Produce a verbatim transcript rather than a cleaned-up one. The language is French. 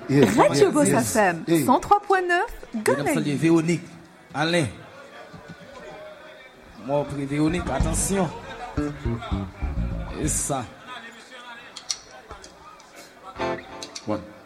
Radio Boss F M, cent trois point neuf, Gonaive. Véronique, Alain. Moi, pour Véronique, attention. Et ça. One.